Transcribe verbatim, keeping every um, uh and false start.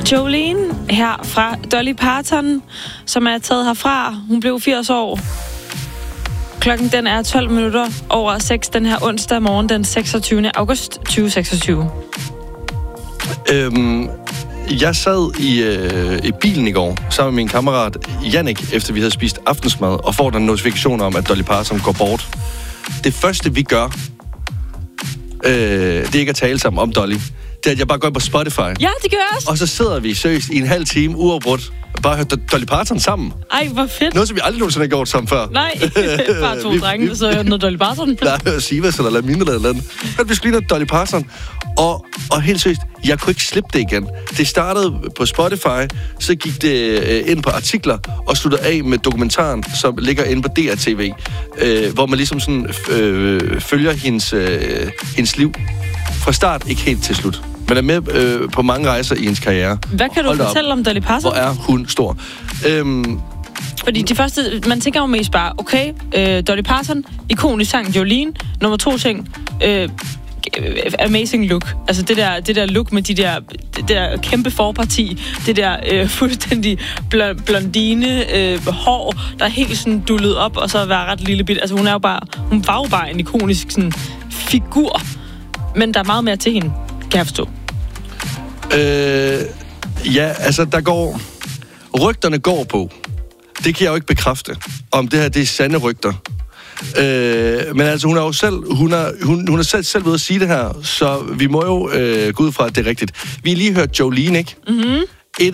Jolene her fra Dolly Parton, som er taget herfra. Hun blev firs år. Klokken den er tolv minutter over seks den her onsdag morgen, den seksogtyvende august tyve seksogtyve. Øhm, jeg sad i, øh, i bilen i går sammen med min kammerat Jannik, efter vi havde spist aftensmad, og får den notifikation om, at Dolly Parton går bort. Det første, vi gør, øh, det er ikke at tale sammen om Dolly. Det er, at jeg bare går ind på Spotify. Ja, det gør jeg også. Og så sidder vi seriøst i en halv time uafbrudt og bare hører Dolly Parton sammen. Ej, hvor fedt. Noget, som vi aldrig nogensinde har gjort sammen før. Nej, bare to drenge, der sidder noget Dolly Parton. Nej, Sivas eller Lamine eller noget. Men vi skulle lige noget Dolly Parton. Og, og helt seriøst, jeg kunne ikke slippe det igen. Det startede på Spotify, så gik det øh, ind på artikler, og sluttede af med dokumentaren, som ligger inde på D R T V, øh, hvor man ligesom sådan øh, følger hendes, øh, hendes liv. Fra start, ikke helt til slut. Men er med øh, på mange rejser i hendes karriere. Hvad kan du fortælle om Dolly Parton? Hvor er hun stor? Øhm, Fordi de første, man tænker jo mest bare, okay, øh, Dolly Parton, ikonisk sang Jolene. Nummer to ting, øh, amazing look. Altså det der, det der look med de der, det der kæmpe forparti, det der øh, fuldstændig bl- blondine øh, hår, der er helt sådan dullet op, og så være ret lille bit. Altså hun er jo bare, hun var jo bare en ikonisk sådan figur. Men der er meget mere til hende, kan jeg forstå. Øh, ja, altså der går... Rygterne går på. Det kan jeg jo ikke bekræfte, om det her det er sande rygter. Øh, men altså, hun er jo selv, hun er, hun, hun er selv, selv ved at sige det her, så vi må jo øh, gå ud fra, at det er rigtigt. Vi har lige hørt Jolene, ikke? Mhm.